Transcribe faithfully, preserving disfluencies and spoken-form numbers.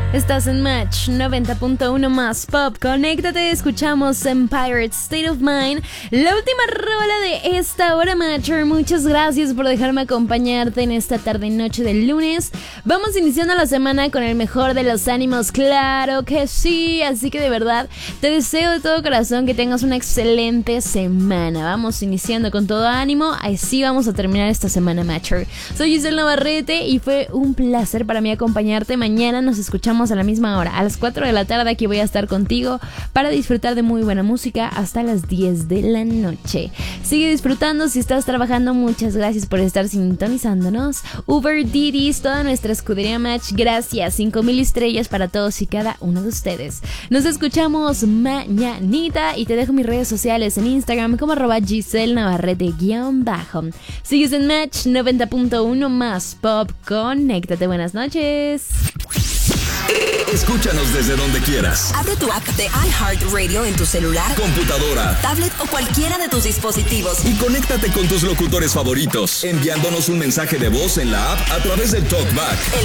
Estás en Match noventa punto uno más Pop. Conéctate, escuchamos Empire State of Mind, la última rola de esta hora, Matcher. Muchas gracias por dejarme acompañarte en esta tarde y noche del lunes. Vamos iniciando la semana con el mejor de los ánimos, claro que sí. Así que de verdad te deseo de todo corazón que tengas una excelente semana. Vamos iniciando con todo ánimo, así vamos a terminar esta semana, Matcher. Soy Giselle Navarrete y fue un placer para mí acompañarte. Mañana nos escuchamos a la misma hora, a las cuatro de la tarde. Aquí voy a estar contigo para disfrutar de muy buena música hasta las diez de la noche. Sigue disfrutando si estás trabajando. Muchas gracias por estar sintonizándonos. Uber, Didis, toda nuestra escudería Match, gracias. cinco mil estrellas para todos y cada uno de ustedes. Nos escuchamos mañanita y te dejo mis redes sociales en Instagram como arroba Giselle Navarrete guión bajo. Sigues en Match noventa punto uno más Pop. Conéctate, buenas noches. Escúchanos desde donde quieras. Abre tu app de iHeartRadio en tu celular, computadora, tablet o cualquiera de tus dispositivos y conéctate con tus locutores favoritos, enviándonos un mensaje de voz en la app a través del TalkBack. El